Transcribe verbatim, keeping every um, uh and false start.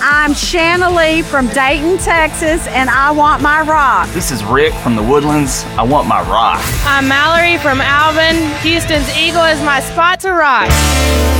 I'm Shanna Lee from Dayton, Texas, and I want my rock. This is Rick from the Woodlands. I want my rock. I'm Mallory from Alvin. Houston's Eagle is my spot to rock.